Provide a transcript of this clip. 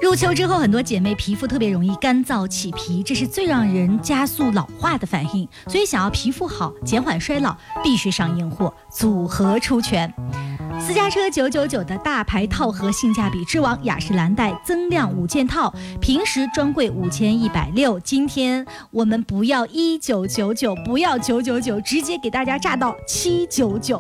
入秋之后，很多姐妹皮肤特别容易干燥起皮，这是最让人加速老化的反应。所以想要皮肤好、减缓衰老，必须上硬货，组合出拳。私家车999的大牌套盒性价比之王雅诗兰黛增量5件套，平时专柜5160，今天我们不要1999，不要999，直接给大家炸到799。